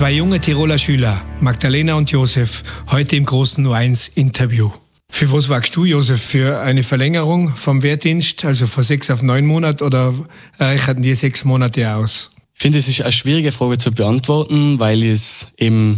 Zwei junge Tiroler Schüler, Magdalena und Josef, heute im großen U1-Interview. Für was wagst du, Josef? Für eine Verlängerung vom Wehrdienst, also von 6 auf 9 Monate, oder reichen die 6 Monate aus? Ich finde, es ist eine schwierige Frage zu beantworten, weil es eben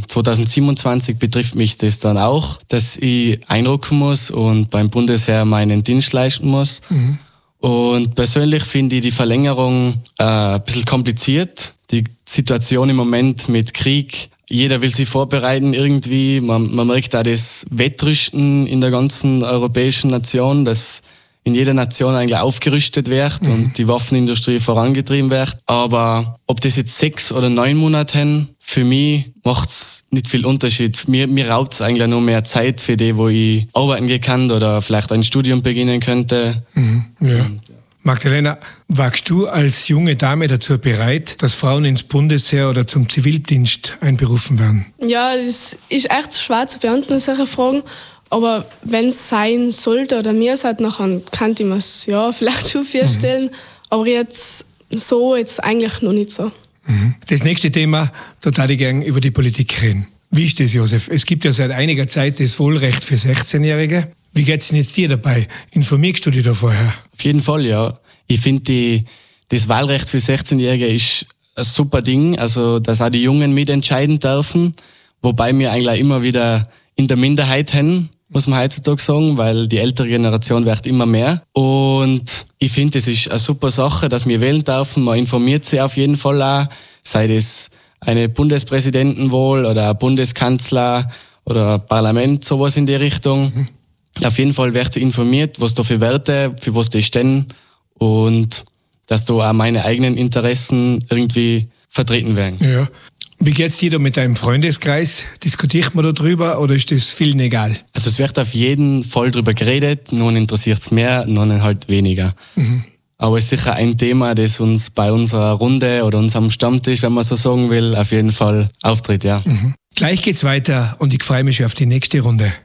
2027 betrifft mich das dann auch, dass ich einrücken muss und beim Bundesheer meinen Dienst leisten muss. Mhm. Und persönlich finde ich die Verlängerung ein bisschen kompliziert. Die Situation im Moment mit Krieg, jeder will sich vorbereiten irgendwie. Man merkt auch das Wettrüsten in der ganzen europäischen Nation, dass in jeder Nation eigentlich aufgerüstet wird und die Waffenindustrie vorangetrieben wird. Aber ob das jetzt 6 oder 9 Monate haben, für mich macht's nicht viel Unterschied. Mir raubt es eigentlich nur mehr Zeit für die, wo ich arbeiten gehen kann oder vielleicht ein Studium beginnen könnte. Mhm, ja. Magdalena, wagst du als junge Dame dazu bereit, dass Frauen ins Bundesheer oder zum Zivildienst einberufen werden? Ja, das ist echt schwer zu beantworten, solche Fragen. Aber wenn es sein sollte oder mir seid, nachher kann ich mir es ja vielleicht schon vorstellen. Aber jetzt eigentlich noch nicht so. Das nächste Thema, da würde ich gerne über die Politik reden. Wie ist das, Josef? Es gibt ja seit einiger Zeit das Wahlrecht für 16-Jährige. Wie geht es denn jetzt dir dabei? Informierst du dich da vorher? Auf jeden Fall, ja. Ich finde, das Wahlrecht für 16-Jährige ist ein super Ding. Also, dass auch die Jungen mitentscheiden dürfen. Wobei wir eigentlich immer wieder in der Minderheit haben, muss man heutzutage sagen, weil die ältere Generation wird immer mehr. Und ich finde, es ist eine super Sache, dass wir wählen dürfen. Man informiert sich auf jeden Fall auch, sei das eine Bundespräsidentenwahl oder ein Bundeskanzler oder ein Parlament, sowas in die Richtung. Auf jeden Fall wird informiert, was da für Werte, für was die stehen und dass da auch meine eigenen Interessen irgendwie vertreten werden. Ja. Wie geht's dir da mit deinem Freundeskreis? Diskutiert man da drüber oder ist das vielen egal? Also es wird auf jeden Fall drüber geredet, nun interessiert es mehr, nun halt weniger. Aber es ist sicher ein Thema, das uns bei unserer Runde oder unserem Stammtisch, wenn man so sagen will, auf jeden Fall auftritt, ja. Gleich geht's weiter und ich freue mich schon auf die nächste Runde.